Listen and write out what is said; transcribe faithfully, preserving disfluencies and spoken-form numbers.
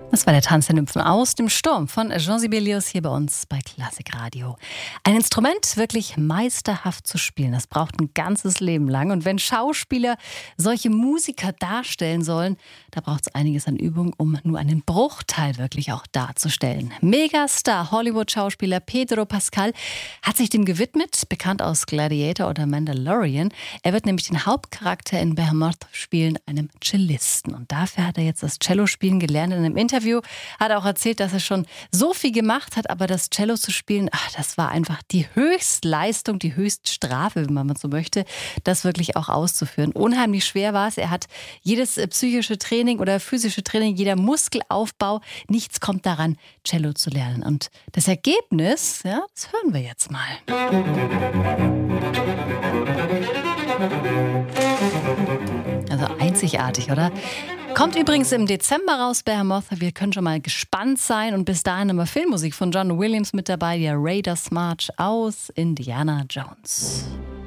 Das war der Tanz der Nymphen aus dem Sturm von Jean Sibelius hier bei uns bei Klassikradio. Ein Instrument wirklich meisterhaft zu spielen, das braucht ein ganzes Leben lang. Und wenn Schauspieler solche Musiker darstellen sollen, da braucht es einiges an Übung, um nur einen Bruchteil wirklich auch darzustellen. Megastar Hollywood-Schauspieler Pedro Pascal hat sich dem gewidmet, bekannt aus Gladiator oder Mandalorian. Er wird nämlich den Hauptcharakter in Behemoth spielen, einem Cellisten. Und dafür hat er jetzt das Cello-Spielen gelernt. In einem Interview hat er auch erzählt, dass er schon so viel gemacht hat, aber das Cello zu spielen, ach, das war einfach die Höchstleistung, die Höchststrafe, wenn man so möchte, das wirklich auch auszuführen. Unheimlich schwer war es. Er hat jedes psychische Training oder physische Training, jeder Muskelaufbau, nichts kommt daran, Cello zu lernen. Und das Ergebnis, ja, das hören wir jetzt mal. Also einzigartig, oder? Kommt übrigens im Dezember raus, Behemoth. Wir können schon mal gespannt sein. Und bis dahin haben wir Filmmusik von John Williams mit dabei, der Raiders March aus Indiana Jones.